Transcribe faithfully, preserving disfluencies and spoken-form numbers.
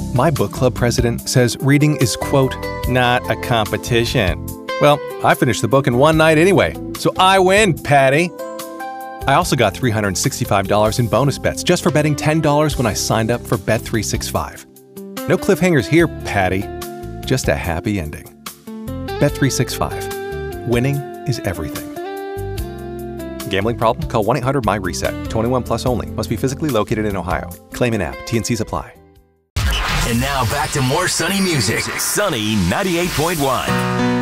My book club president says reading is, quote, not a competition. Well, I finished the book in one night anyway, so I win, Patty. I also got three hundred sixty-five dollars in bonus bets just for betting ten dollars when I signed up for Bet three sixty-five. No cliffhangers here, Patty. Just a happy ending. Bet three sixty-five. Winning is everything. Gambling problem? Call one eight hundred M Y reset. twenty-one plus only. Must be physically located in Ohio. Claim in app. T and Cs apply. And now back to more Sunny music. Sunny ninety-eight point one.